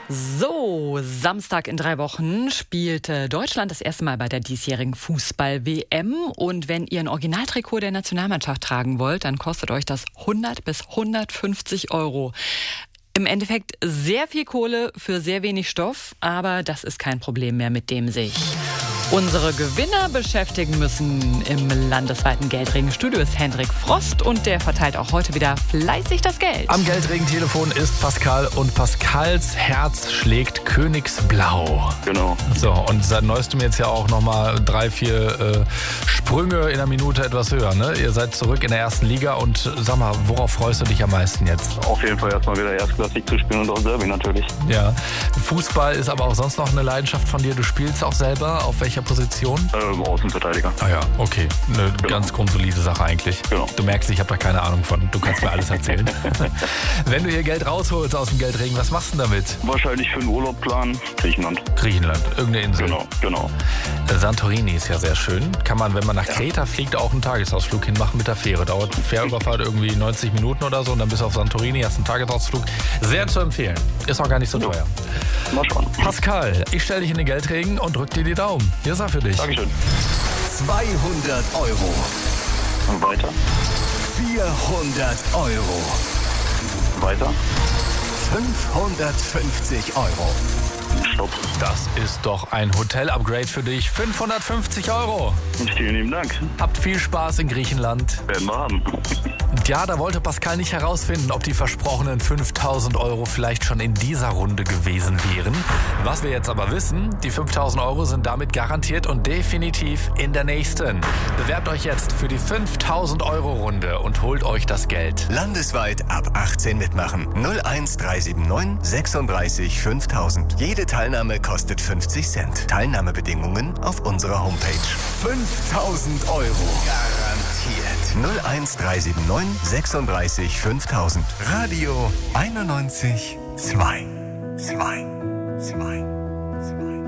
So, Samstag in 3 Wochen spielte Deutschland das erste Mal bei der diesjährigen Fußball-WM. Und wenn ihr ein Originaltrikot der Nationalmannschaft tragen wollt, dann kostet euch das 100 bis 150 Euro. Im Endeffekt sehr viel Kohle für sehr wenig Stoff, aber das ist kein Problem mehr, mit dem sich unsere Gewinner beschäftigen müssen. Im landesweiten Geldregenstudio ist Hendrik Frost und der verteilt auch heute wieder fleißig das Geld. Am Geldregentelefon ist Pascal und Pascals Herz schlägt Königsblau. Genau. So, und seit neuestem jetzt ja auch nochmal 3-4 Sprünge in der Minute etwas höher, ne? Ihr seid zurück in der ersten Liga und sag mal, worauf freust du dich am meisten jetzt? Auf jeden Fall erstmal wieder erstklassig zu spielen und auch Derby natürlich. Ja. Fußball ist aber auch sonst noch eine Leidenschaft von dir. Du spielst auch selber. Auf welcher Position? Außenverteidiger. Ah ja, okay. Eine ganz grundsolide Sache eigentlich. Genau. Du merkst, ich habe da keine Ahnung von. Du kannst mir alles erzählen. Wenn du hier Geld rausholst aus dem Geldregen, was machst du denn damit? Wahrscheinlich für einen Urlaub planen. Griechenland. Griechenland, irgendeine Insel. Genau. Santorini ist ja sehr schön. Kann man, wenn man nach Kreta fliegt, auch einen Tagesausflug hinmachen mit der Fähre. Dauert Fährüberfahrt irgendwie 90 Minuten oder so und dann bist du auf Santorini, hast einen Tagesausflug. Sehr zu empfehlen. Ist auch gar nicht so teuer. Mal schauen. Pascal, ich stelle dich in den Geldregen und drück dir die Daumen. Hier ist er für dich. Dankeschön. 200 Euro. Und weiter. 400 Euro. Weiter. 550 Euro. Stopp. Das ist doch ein Hotel-Upgrade für dich. 550 Euro. Vielen lieben Dank. Habt viel Spaß in Griechenland. Werden wir haben. Ja, da wollte Pascal nicht herausfinden, ob die versprochenen 5.000 Euro vielleicht schon in dieser Runde gewesen wären. Was wir jetzt aber wissen, die 5.000 Euro sind damit garantiert und definitiv in der nächsten. Bewerbt euch jetzt für die 5.000 Euro Runde und holt euch das Geld. Landesweit ab 18 mitmachen. 01379 36 5000. Jede Teilnahme kostet 50 Cent. Teilnahmebedingungen auf unserer Homepage. 5.000 Euro. Garantiert. 01379 36 5000. Radio 91 2.